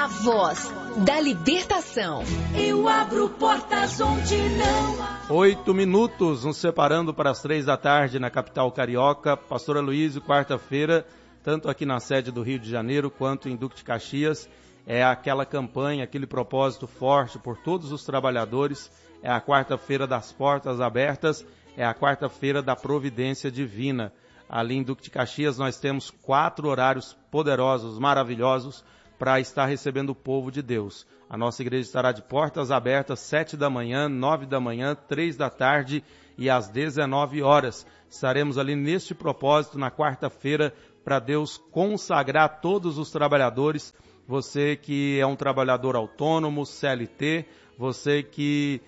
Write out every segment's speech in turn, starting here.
A voz da libertação. Eu abro portas onde não há. 8 minutos, nos separando para as 3 da tarde na capital carioca. Pastor Aloysio, quarta-feira, tanto aqui na sede do Rio de Janeiro quanto em Duque de Caxias, é aquela campanha, aquele propósito forte por todos os trabalhadores. É a quarta-feira das portas abertas, é a quarta-feira da providência divina. Ali em Duque de Caxias nós temos 4 horários poderosos, maravilhosos, para estar recebendo o povo de Deus. A nossa igreja estará de portas abertas 7 da manhã, 9 da manhã, 3 da tarde e às 19 horas. Estaremos ali neste propósito na quarta-feira para Deus consagrar todos os trabalhadores. Você que é um trabalhador autônomo, CLT, você que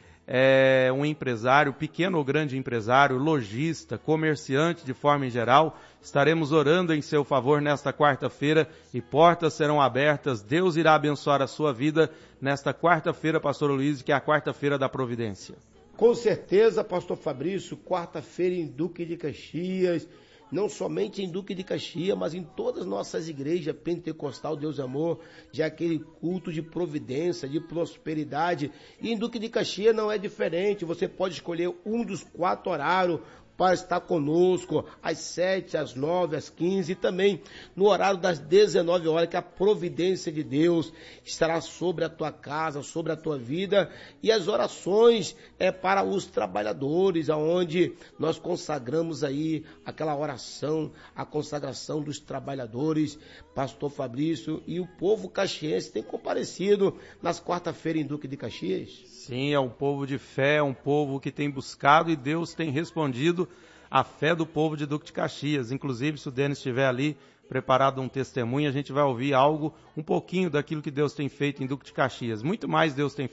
é um empresário, pequeno ou grande empresário, lojista, comerciante de forma em geral, estaremos orando em seu favor nesta quarta-feira e portas serão abertas. Deus irá abençoar a sua vida nesta quarta-feira, pastor Aloysio, que é a quarta-feira da providência. Com certeza, pastor Fabrício, quarta-feira em Duque de Caxias, não somente em Duque de Caxias, mas em todas as nossas igrejas pentecostal, Deus Amor, de aquele culto de providência, de prosperidade. E em Duque de Caxias não é diferente, você pode escolher um dos 4 horários para estar conosco, às 7, às 9, às 15 e também no horário das 19 horas, que a providência de Deus estará sobre a tua casa, sobre a tua vida, e as orações é para os trabalhadores, aonde nós consagramos aí aquela oração, a consagração dos trabalhadores, pastor Fabrício, e o povo caxiense tem comparecido nas quarta-feiras em Duque de Caxias. Sim, é um povo de fé, é um povo que tem buscado e Deus tem respondido à fé do povo de Duque de Caxias. Inclusive, se o Denis estiver ali preparado um testemunho, a gente vai ouvir algo, um pouquinho daquilo que Deus tem feito em Duque de Caxias. Muito mais Deus tem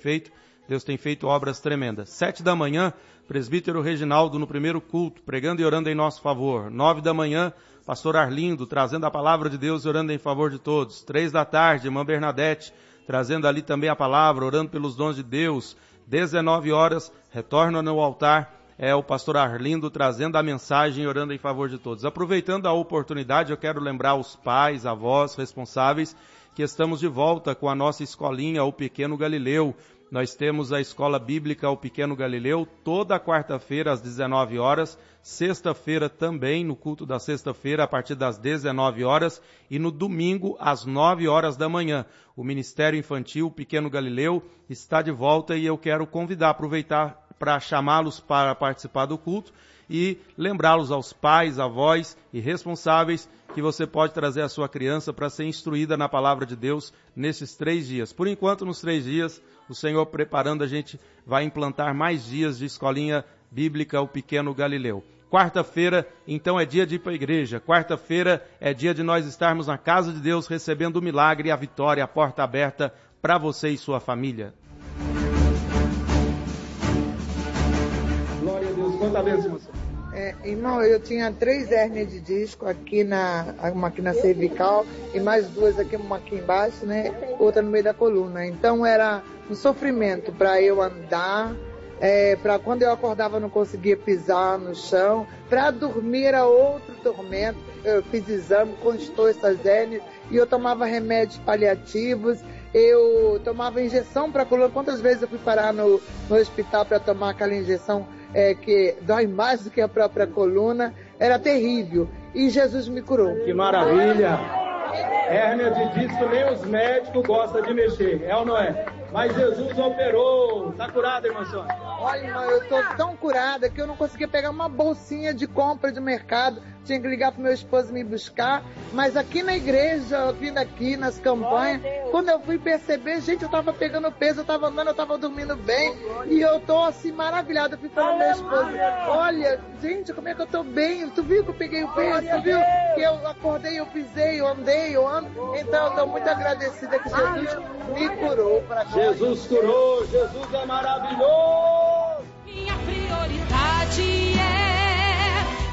feito obras tremendas. 7 da manhã, presbítero Reginaldo no primeiro culto, pregando e orando em nosso favor. 9 da manhã, pastor Arlindo, trazendo a palavra de Deus e orando em favor de todos. 3 da tarde, irmã Bernadette, trazendo ali também a palavra, orando pelos dons de Deus. 19 horas, retorna no altar, é o pastor Arlindo trazendo a mensagem e orando em favor de todos. Aproveitando a oportunidade, eu quero lembrar os pais, avós, responsáveis, que estamos de volta com a nossa escolinha, o Pequeno Galileu. Nós temos a escola bíblica, o Pequeno Galileu, toda quarta-feira às 19 horas, sexta-feira também, no culto da sexta-feira, a partir das 19 horas, e no domingo, às 9 horas da manhã. O Ministério Infantil, o Pequeno Galileu, está de volta e eu quero aproveitar para chamá-los para participar do culto e lembrá-los aos pais, avós e responsáveis que você pode trazer a sua criança para ser instruída na palavra de Deus nesses 3 dias. Por enquanto, nos 3 dias, o Senhor preparando, a gente vai implantar mais dias de escolinha bíblica, o Pequeno Galileu. Quarta-feira, então, é dia de ir para a igreja. Quarta-feira é dia de nós estarmos na casa de Deus recebendo o milagre, a vitória, a porta aberta para você e sua família. Glória a Deus. Quanta bênção, você. Irmão, eu tinha 3 hérnias de disco uma aqui na cervical e mais 2 aqui, uma aqui embaixo, né? Outra no meio da coluna. Então era um sofrimento para eu andar, para quando eu acordava não conseguia pisar no chão, para dormir era outro tormento. Eu fiz exame, constou essas hérnias e eu tomava remédios paliativos. Eu tomava injeção para a coluna. Quantas vezes eu fui parar no hospital para tomar aquela injeção que dói mais do que a própria coluna? Era terrível. E Jesus me curou. Que maravilha! Hérnia de disco, nem os médicos gostam de mexer, é ou não é? Mas Jesus operou. Tá curada, irmã Sônia? Olha, irmã, eu tô tão curada que eu não conseguia pegar uma bolsinha de compra de mercado. Tinha que ligar pro meu esposo me buscar. Mas aqui na igreja, vindo aqui nas campanhas, quando eu fui perceber, gente, eu tava pegando peso, eu tava andando, eu tava dormindo bem. E eu tô assim, maravilhada. Eu fui falando pro meu esposo, olha, gente, como é que eu tô bem? Tu viu que eu peguei o peso? Tu viu que eu acordei, eu pisei, eu andei, eu ando? Então eu tô muito agradecida que Jesus me curou. Jesus curou, Jesus é maravilhoso. Minha prioridade é que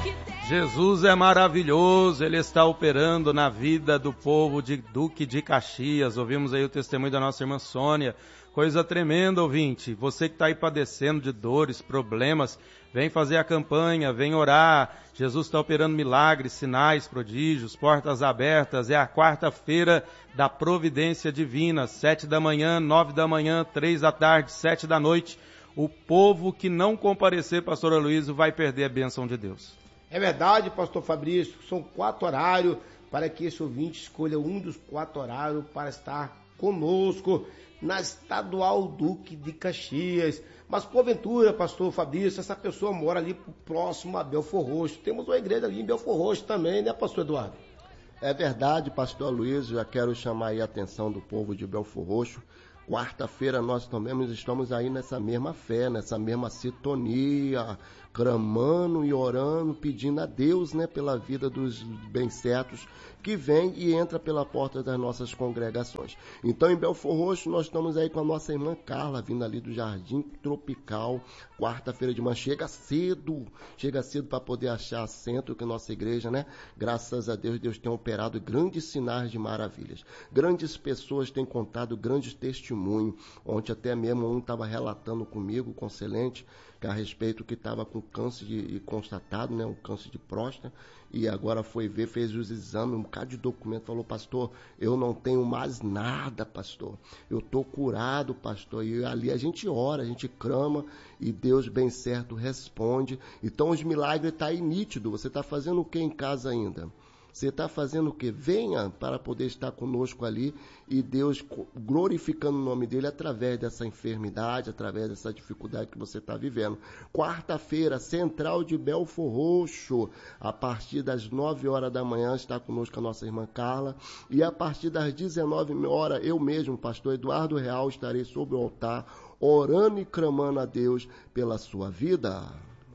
Jesus é maravilhoso, Ele está operando na vida do povo de Duque de Caxias. Ouvimos aí o testemunho da nossa irmã Sônia. Coisa tremenda, ouvinte. Você que está aí padecendo de dores, problemas, vem fazer a campanha, vem orar. Jesus está operando milagres, sinais, prodígios, portas abertas. É a quarta-feira da providência divina, 7 da manhã, 9 da manhã, 3 da tarde, 7 da noite. O povo que não comparecer, pastor Aloysio, vai perder a bênção de Deus. É verdade, pastor Fabrício, são 4 horários para que esse ouvinte escolha um dos 4 horários para estar conosco na Estadual Duque de Caxias. Mas porventura, pastor Fabrício, essa pessoa mora ali próximo a Belfor Roxo. Temos uma igreja ali em Belfor Roxo também, né, pastor Eduardo? É verdade, pastor Aloysio, já quero chamar aí a atenção do povo de Belfor Roxo. Quarta-feira nós também estamos aí nessa mesma fé, nessa mesma sintonia, clamando e orando, pedindo a Deus, né, pela vida dos bem-certos que vem e entra pela porta das nossas congregações. Então, em Belfor Roxo, nós estamos aí com a nossa irmã Carla, vindo ali do Jardim Tropical, quarta-feira de manhã. Chega cedo para poder achar assento que nossa igreja, né? Graças a Deus, Deus tem operado grandes sinais de maravilhas. Grandes pessoas têm contado grandes testemunhos. Ontem até mesmo um estava relatando comigo, com excelente, a respeito que estava com câncer constatado, né, um câncer de próstata, e agora foi ver, fez os exames, um bocado de documento, falou, pastor, eu não tenho mais nada, pastor, eu estou curado, pastor, e ali a gente ora, a gente clama, e Deus bem certo responde. Então os milagres estão aí nítido. Você está fazendo o que em casa ainda? Você está fazendo o quê? Venha para poder estar conosco ali e Deus glorificando o nome dele através dessa enfermidade, através dessa dificuldade que você está vivendo. Quarta-feira, Central de Belfor Roxo, a partir das 9 horas da manhã está conosco a nossa irmã Carla e a partir das 19 horas eu mesmo, pastor Eduardo Real, estarei sobre o altar orando e clamando a Deus pela sua vida.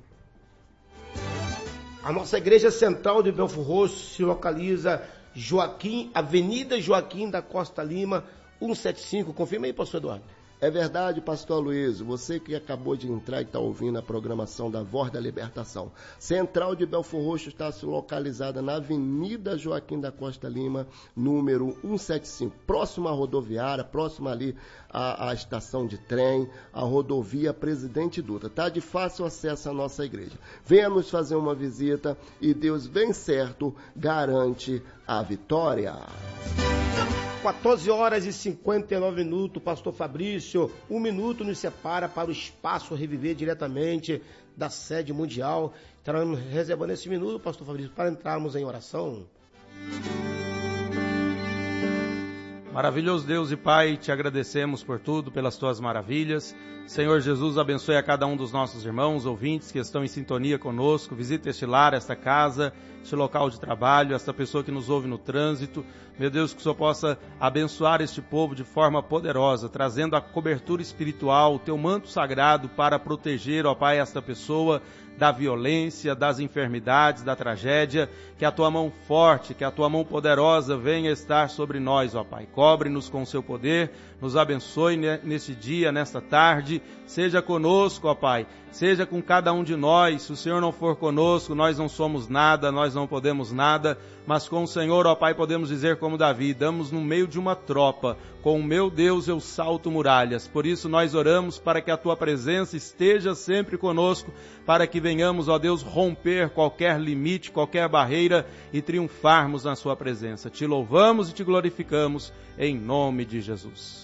A nossa igreja central de Belfor Roxo se localiza Avenida Joaquim da Costa Lima, 175. Confirma aí, pastor Eduardo. É verdade, pastor Aloysio, você que acabou de entrar e está ouvindo a programação da Voz da Libertação. Central de Belfor Roxo está localizada na Avenida Joaquim da Costa Lima, número 175, próximo à rodoviária, próximo ali à estação de trem, a rodovia Presidente Dutra. Está de fácil acesso à nossa igreja. Venha nos fazer uma visita e Deus bem certo garante a vitória. 14 horas e 59 minutos, pastor Fabrício, 1 minuto nos separa para o Espaço Reviver diretamente da sede mundial. Estaremos reservando esse minuto, pastor Fabrício, para entrarmos em oração. Maravilhoso Deus e Pai, te agradecemos por tudo, pelas tuas maravilhas. Senhor Jesus, abençoe a cada um dos nossos irmãos, ouvintes que estão em sintonia conosco. Visita este lar, esta casa, este local de trabalho, esta pessoa que nos ouve no trânsito. Meu Deus, que o Senhor possa abençoar este povo de forma poderosa, trazendo a cobertura espiritual, o teu manto sagrado para proteger, ó Pai, esta pessoa da violência, das enfermidades, da tragédia. Que a tua mão forte, que a tua mão poderosa venha estar sobre nós, ó Pai. Cobre-nos com o seu poder, nos abençoe nesse dia, nesta tarde. Seja conosco, ó Pai, seja com cada um de nós. Se o Senhor não for conosco, nós não somos nada, nós não podemos nada, mas com o Senhor, ó Pai, podemos dizer como Davi, damos no meio de uma tropa, com o meu Deus eu salto muralhas. Por isso nós oramos para que a tua presença esteja sempre conosco, para que venhamos, ó Deus, romper qualquer limite, qualquer barreira e triunfarmos na sua presença. Te louvamos e te glorificamos em nome de Jesus.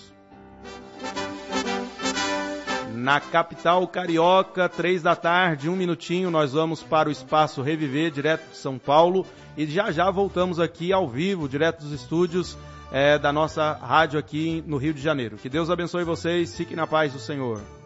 Na capital carioca, 3 da tarde, 1 minutinho, nós vamos para o Espaço Reviver, direto de São Paulo, e já voltamos aqui ao vivo, direto dos estúdios da nossa rádio aqui no Rio de Janeiro. Que Deus abençoe vocês, fiquem na paz do Senhor.